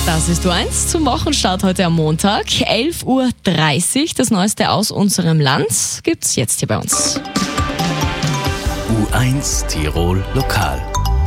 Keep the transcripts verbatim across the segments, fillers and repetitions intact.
Das ist U eins zum Wochenstart heute am Montag, elf Uhr dreißig. Das Neueste aus unserem Land gibt's jetzt hier bei uns. U eins Tirol Lokal.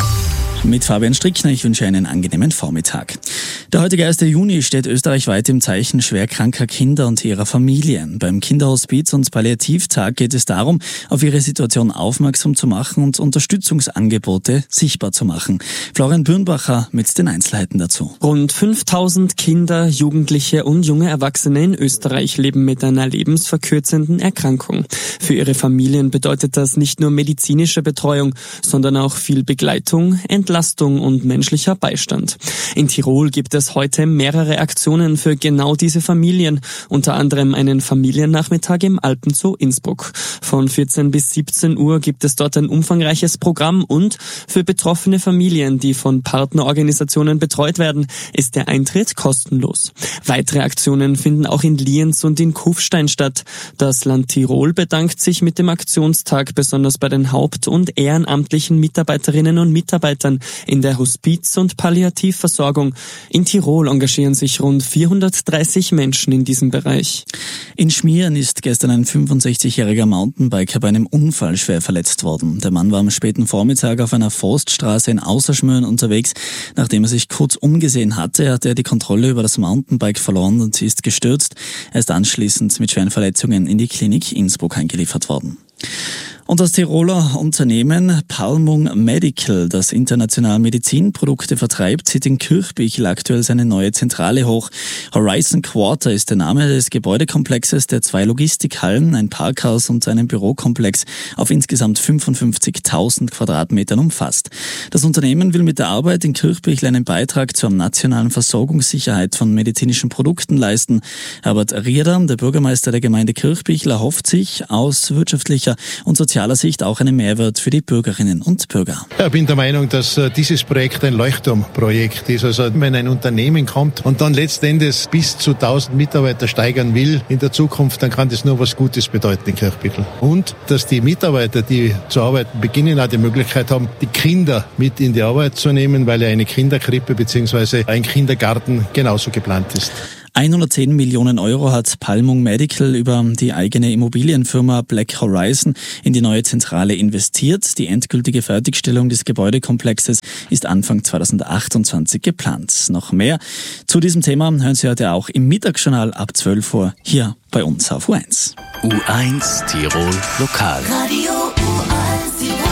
Mit Fabian Strickner, ich wünsche einen angenehmen Vormittag. Der heutige erste Juni steht österreichweit im Zeichen schwerkranker Kinder und ihrer Familien. Beim Kinderhospiz- und Palliativtag geht es darum, auf ihre Situation aufmerksam zu machen und Unterstützungsangebote sichtbar zu machen. Florian Bürnbacher mit den Einzelheiten dazu. Rund fünftausend Kinder, Jugendliche und junge Erwachsene in Österreich leben mit einer lebensverkürzenden Erkrankung. Für ihre Familien bedeutet das nicht nur medizinische Betreuung, sondern auch viel Begleitung, Entlastung und menschlicher Beistand. In Tirol gibt es heute mehrere Aktionen für genau diese Familien, unter anderem einen Familiennachmittag im Alpenzoo Innsbruck. Von vierzehn bis siebzehn Uhr gibt es dort ein umfangreiches Programm und für betroffene Familien, die von Partnerorganisationen betreut werden, ist der Eintritt kostenlos. Weitere Aktionen finden auch in Lienz und in Kufstein statt. Das Land Tirol bedankt sich mit dem Aktionstag besonders bei den haupt- und ehrenamtlichen Mitarbeiterinnen und Mitarbeitern in der Hospiz- und Palliativversorgung. In Tirol engagieren sich rund vierhundertdreißig Menschen in diesem Bereich. In Schmieren ist gestern ein fünfundsechzigjähriger Mountainbiker bei einem Unfall schwer verletzt worden. Der Mann war am späten Vormittag auf einer Forststraße in Außerschmöen unterwegs. Nachdem er sich kurz umgesehen hatte, hatte er die Kontrolle über das Mountainbike verloren und ist gestürzt. Er ist anschließend mit schweren Verletzungen in die Klinik Innsbruck eingeliefert worden. Und das Tiroler Unternehmen Palmung Medical, das international Medizinprodukte vertreibt, zieht in Kirchbichel aktuell seine neue Zentrale hoch. Horizon Quarter ist der Name des Gebäudekomplexes, der zwei Logistikhallen, ein Parkhaus und einen Bürokomplex auf insgesamt fünfundfünfzigtausend Quadratmetern umfasst. Das Unternehmen will mit der Arbeit in Kirchbichel einen Beitrag zur nationalen Versorgungssicherheit von medizinischen Produkten leisten. Herbert Rieder, der Bürgermeister der Gemeinde Kirchbichel, erhofft sich aus wirtschaftlicher und sozialer Sicht auch einen Mehrwert für die Bürgerinnen und Bürger. Ja, ich bin der Meinung, dass äh, dieses Projekt ein Leuchtturmprojekt ist. Also wenn ein Unternehmen kommt und dann letztendlich bis zu tausend Mitarbeiter steigern will in der Zukunft, dann kann das nur was Gutes bedeuten in Kirchbichel. Und dass die Mitarbeiter, die zu arbeiten beginnen, auch die Möglichkeit haben, die Kinder mit in die Arbeit zu nehmen, weil ja eine Kinderkrippe bzw. ein Kindergarten genauso geplant ist. hundertzehn Millionen Euro hat Palmung Medical über die eigene Immobilienfirma Black Horizon in die neue Zentrale investiert. Die endgültige Fertigstellung des Gebäudekomplexes ist Anfang zweitausendachtundzwanzig geplant. Noch mehr zu diesem Thema hören Sie heute auch im Mittagsjournal ab zwölf Uhr hier bei uns auf U eins. U eins Tirol Lokal. Radio U eins Tirol.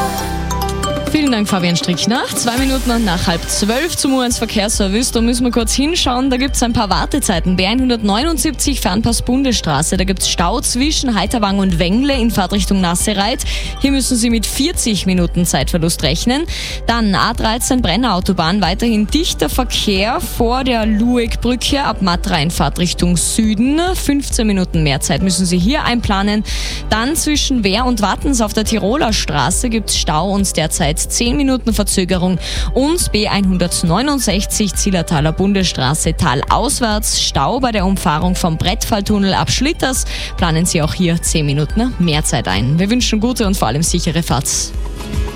Vielen Dank, Fabian Strickner. Zwei Minuten nach halb zwölf zum U eins Verkehrsservice. Da müssen wir kurz hinschauen. Da gibt es ein paar Wartezeiten. B hundertneunundsiebzig Fernpass Bundesstraße. Da gibt es Stau zwischen Heiterwang und Wengle in Fahrtrichtung Nassereit. Hier müssen Sie mit vierzig Minuten Zeitverlust rechnen. Dann A dreizehn Brenner Autobahn. Weiterhin dichter Verkehr vor der Luegbrücke ab Matra in Fahrtrichtung Süden. fünfzehn Minuten mehr Zeit müssen Sie hier einplanen. Dann zwischen Wehr und Wattens auf der Tiroler Straße gibt es Stau und derzeit zehn Minuten Verzögerung. Und B hundertneunundsechzig Zillertaler Bundesstraße talauswärts. Stau bei der Umfahrung vom Brettfalltunnel ab Schlitters. Planen Sie auch hier zehn Minuten mehr Zeit ein. Wir wünschen gute und vor allem sichere Fahrt.